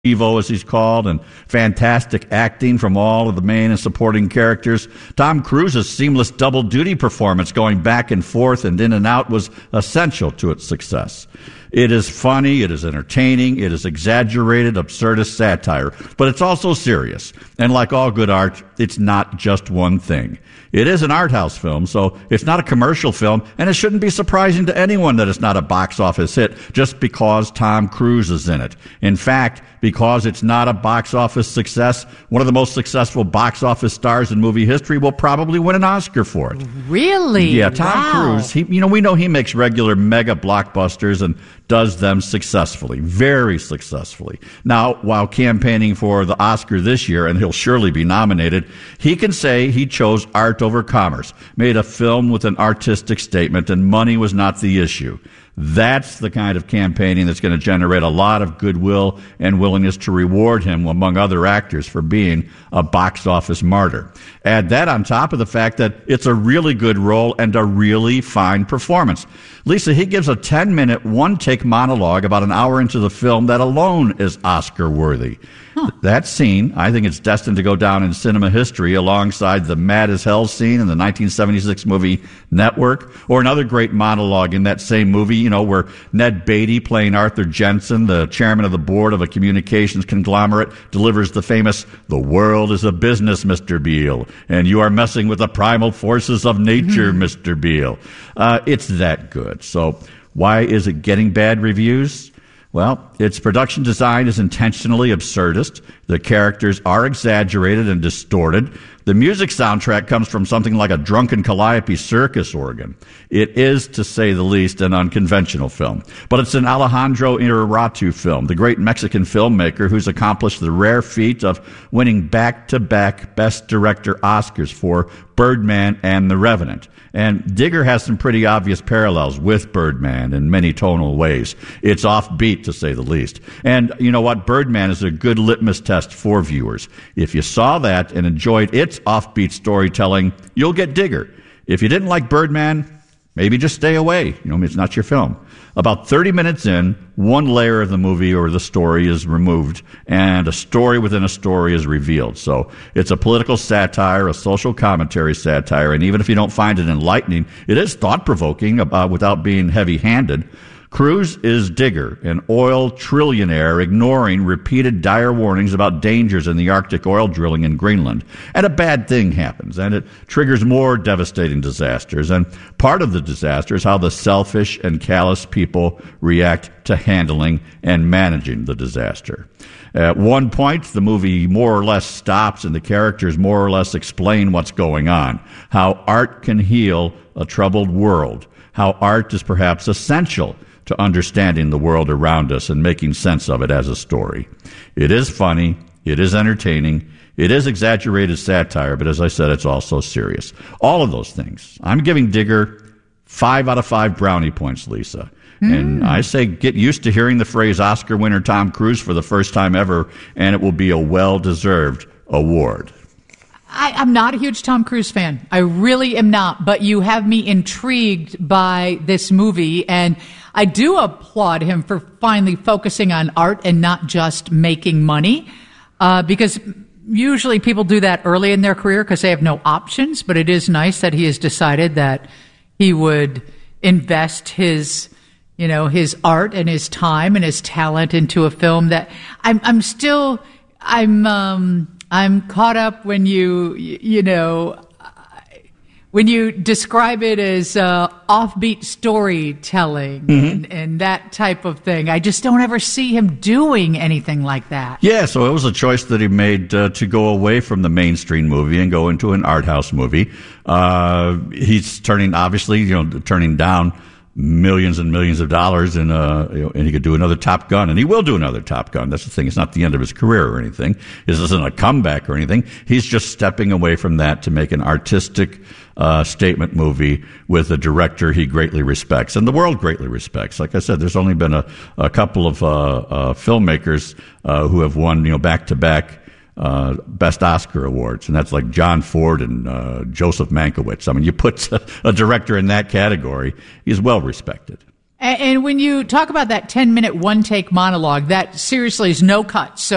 Evo, as he's called, and fantastic acting from all of the main and supporting characters. Tom Cruise's seamless double-duty performance going back and forth and in and out was essential to its success. It is funny, it is entertaining, it is exaggerated, absurdist satire, but it's also serious. And like all good art, it's not just one thing. It is an art house film, so it's not a commercial film, and it shouldn't be surprising to anyone that it's not a box office hit just because Tom Cruise is in it. In fact, because it's not a box office success, one of the most successful box office stars in movie history will probably win an Oscar for it. Really? Yeah, Tom Cruise, we know he makes regular mega blockbusters and does them successfully, very successfully. Now, while campaigning for the Oscar this year, and he'll surely be nominated, he can say he chose art over commerce, made a film with an artistic statement, and money was not the issue. That's the kind of campaigning that's going to generate a lot of goodwill and willingness to reward him, among other actors, for being a box office martyr. Add that on top of the fact that it's a really good role and a really fine performance. Lisa, he gives a 10-minute, one-take monologue about an hour into the film that alone is Oscar-worthy. That scene, I think it's destined to go down in cinema history alongside the Mad as Hell scene in the 1976 movie Network, or another great monologue in that same movie, where Ned Beatty, playing Arthur Jensen, the chairman of the board of a communications conglomerate, delivers the famous, "The world is a business, Mr. Beale, and you are messing with the primal forces of nature, Mr. Beale." It's that good. So why is it getting bad reviews? Well, its production design is intentionally absurdist. The characters are exaggerated and distorted. The music soundtrack comes from something like a drunken Calliope circus organ. It is, to say the least, an unconventional film. But it's an Alejandro Inarritu film, the great Mexican filmmaker who's accomplished the rare feat of winning back-to-back Best Director Oscars for Birdman and The Revenant. And Digger has some pretty obvious parallels with Birdman in many tonal ways. It's offbeat, to say the least. And you know what? Birdman is a good litmus test for viewers. If you saw that and enjoyed its offbeat storytelling, you'll get Digger. If you didn't like Birdman, maybe just stay away. It's not your film. About 30 minutes in, one layer of the movie or the story is removed, and a story within a story is revealed. So it's a political satire, a social commentary satire, and even if you don't find it enlightening, it is thought-provoking without being heavy-handed. Cruise is Digger, an oil trillionaire ignoring repeated dire warnings about dangers in the Arctic oil drilling in Greenland. And a bad thing happens, and it triggers more devastating disasters. And part of the disaster is how the selfish and callous people react to handling and managing the disaster. At one point, the movie more or less stops and the characters more or less explain what's going on, how art can heal a troubled world, how art is perhaps essential to understanding the world around us and making sense of it as a story. It is funny, it is entertaining, it is exaggerated satire, but as I said, it's also serious. All of those things. I'm giving Digger 5 out of 5 brownie points, Lisa. And I say get used to hearing the phrase Oscar winner Tom Cruise for the first time ever, and it will be a well-deserved award. I'm not a huge Tom Cruise fan. I really am not. But you have me intrigued by this movie, and I do applaud him for finally focusing on art and not just making money, because usually people do that early in their career because they have no options. But it is nice that he has decided that he would invest his art and his time and his talent into a film that I'm caught up when when you describe it as offbeat storytelling and that type of thing. I just don't ever see him doing anything like that. Yeah, so it was a choice that he made to go away from the mainstream movie and go into an art house movie. He's turning down millions and millions of dollars, and he could do another Top Gun, and he will do another Top Gun. That's the thing. It's not the end of his career or anything. This isn't a comeback or anything. He's just stepping away from that to make an artistic statement movie with a director he greatly respects, and the world greatly respects. Like I said, there's only been a couple of filmmakers who have won back-to-back Best Oscar awards, and that's like John Ford and Joseph Mankiewicz. I mean, you put a director in that category, he's well respected. And when you talk about that 10-minute one-take monologue, that seriously is no cut. So